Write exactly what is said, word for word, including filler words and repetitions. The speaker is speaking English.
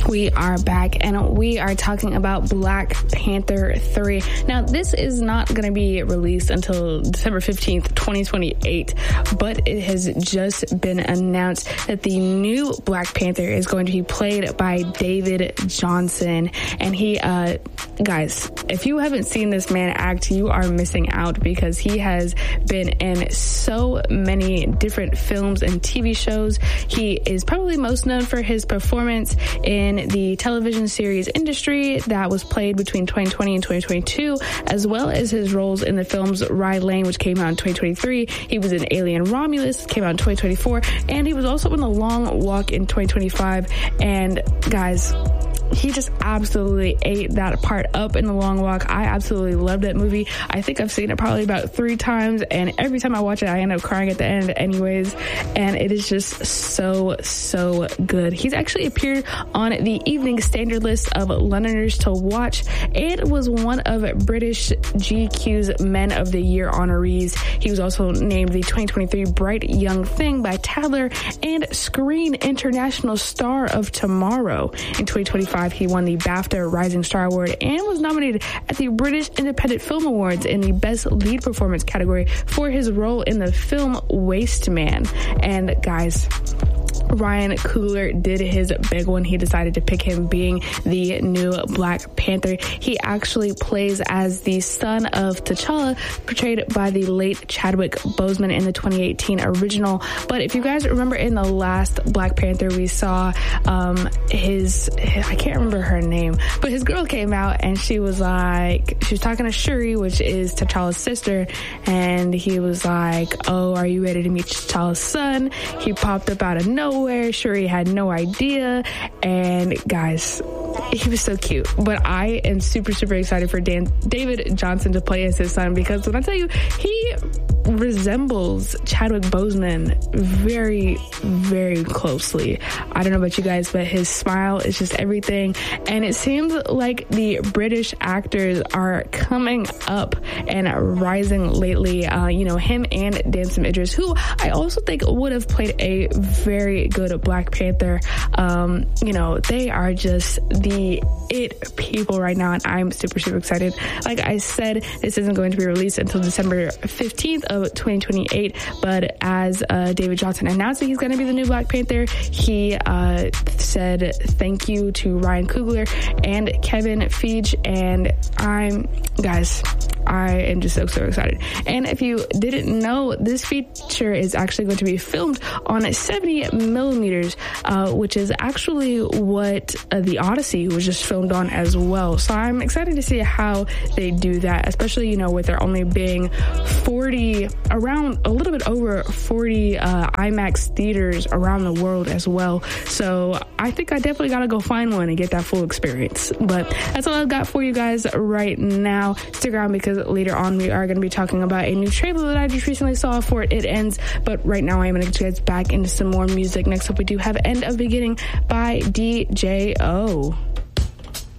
We are back, and we are talking about Black Panther three. Now, this is not going to be released until December fifteenth, twenty twenty-eight, but it has just been announced that the new Black Panther is going to be played by David Johnson. And he, uh, guys, if you haven't seen this man act, you are missing out, because he has been in so many different films and T V shows. He is probably most known for his performance in the television series Industry that was played between twenty twenty and twenty twenty-two, as well as his roles in the films Ride Lane, which came out in twenty twenty-three. He was in Alien Romulus, came out in twenty twenty-four, and he was also in The Long Walk in twenty twenty-five. And guys, he just absolutely ate that part up in The Long Walk. I absolutely loved that movie. I think I've seen it probably about three times, and every time I watch it, I end up crying at the end anyways, and it is just so, so good. He's actually appeared on the Evening Standard list of Londoners to watch, and was one of British G Q's Men of the Year honorees. He was also named the twenty twenty-three Bright Young Thing by Tatler and Screen International Star of Tomorrow. In twenty twenty-five, he won the BAFTA Rising Star Award and was nominated at the British Independent Film Awards in the Best Lead Performance category for his role in the film Waste Man. And guys, Ryan Coogler did his big one. He decided to pick him being the new Black Panther. He actually plays as the son of T'Challa, portrayed by the late Chadwick Boseman in the twenty eighteen original. But if you guys remember, in the last Black Panther, we saw um, his, his, I can't remember her name, but his girl came out and she was like, she was talking to Shuri, which is T'Challa's sister, and he was like, oh, are you ready to meet T'Challa's son? He popped up out of nowhere. Where Shuri had no idea, and guys, he was so cute. But I am super, super excited for Dan- David Johnson to play as his son, because when I tell you, he resembles Chadwick Boseman very, very closely. I don't know about you guys, but his smile is just everything. And it seems like the British actors are coming up and rising lately. Uh, you know, him and Damson Idris, who I also think would have played a very good Black Panther. Um, you know, they are just the it people right now, and I'm super, super excited. Like I said, this isn't going to be released until December fifteenth of twenty twenty-eight, but as uh, David Johnson announced that he's going to be the new Black Panther, he uh, said thank you to Ryan Coogler and Kevin Feige, and I'm, guys, I am just so, so excited. And if you didn't know, this feature is actually going to be filmed on seventy millimeters, uh, which is actually what uh, the Odyssey was just filmed on as well. So I'm excited to see how they do that, especially, you know, with there only being forty, around a little bit over forty uh, IMAX theaters around the world as well. So I think I definitely got to go find one and get that full experience. But that's all I've got for you guys right now. Stick around, because later on we are going to be talking about a new trailer that I just recently saw for It Ends. But right now I am going to get you guys back into some more music. Next up, we do have End of Beginning by D J O.